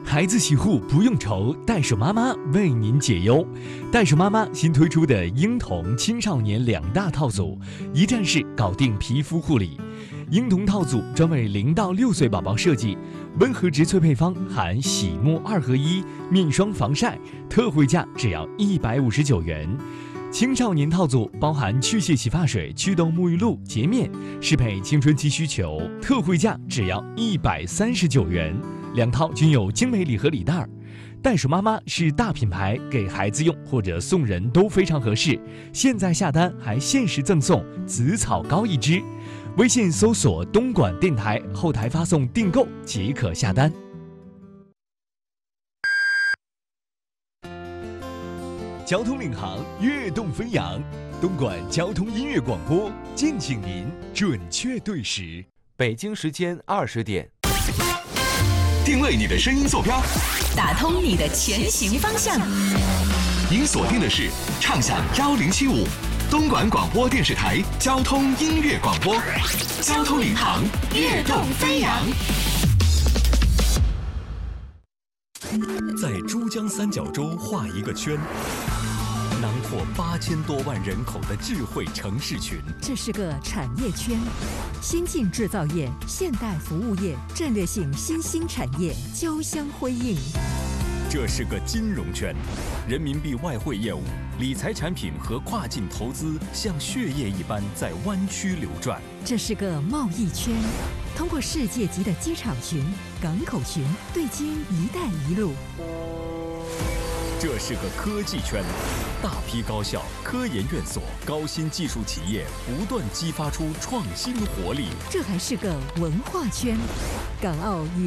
孩子洗护不用愁，袋鼠妈妈为您解忧。袋鼠妈妈新推出的婴童青少年2大套组，一站式搞定皮肤护理。婴童套组专为0到6岁宝宝设计，温和植萃配方含洗沐2合1、面霜防晒，特惠价只要159元。青少年套组包含去屑洗发水、祛痘沐浴露、洁面，适配青春期需求，特惠价只要139元。2套均有精美礼盒礼袋。袋鼠妈妈是大品牌，给孩子用或者送人都非常合适。现在下单还限时赠送紫草膏1支。微信搜索东莞电台，后台发送订购即可下单。交通领航，跃动飞扬，东莞交通音乐广播，敬请您准确对时。 北京时间20点， 定位你的声音坐标， 打通你的前行方向。 您锁定的是畅享1075，东莞广播电视台交通音乐广播，交通领航，跃动飞扬。 在珠江三角洲画一个圈，囊括8000多万人口的智慧城市群。 这是个产业圈，先进制造业、现代服务业、战略性新兴产业交相辉映。 这是个金融圈，人民币外汇业务、理财产品和跨境投资像血液一般在湾区流转。 这是个贸易圈，通过世界级的机场群、港口群对接“一带一路”。 这是个科技圈，大批高校、科研院所、高新技术企业不断激发出创新活力。 这还是个文化圈，港澳与